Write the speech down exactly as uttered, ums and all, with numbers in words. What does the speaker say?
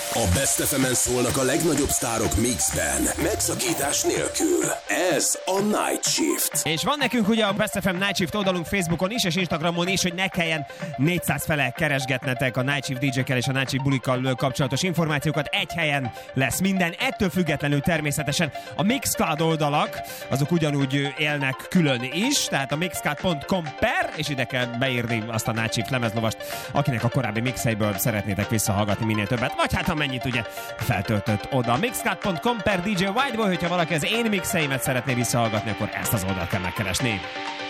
A Best ef emen szólnak a legnagyobb sztárok mixben, megszakítás nélkül. Ez a Night Shift. És van nekünk ugye a Best ef em Night Shift oldalunk Facebookon is, és Instagramon is, hogy ne kelljen négyszáz fele keresgetnetek a Night Shift dé dzsékkel és a Night Shift bulikkal kapcsolatos információkat. Egy helyen lesz minden. Ettől függetlenül természetesen a Mixcloud oldalak, azok ugyanúgy élnek külön is, tehát a mixcloud pont com per, és ide kell beírni azt a Night Shift lemezlovast, akinek a korábbi mixeiből szeretnétek visszahallgatni minél többet, vagy hát amennyit ugye feltöltött oda. mixcloud pont com per dé dzsé Whiteboy, hogyha valaki az én mixeimet szeretné visszahallgatni, akkor ezt az oldalt kell megkeresni.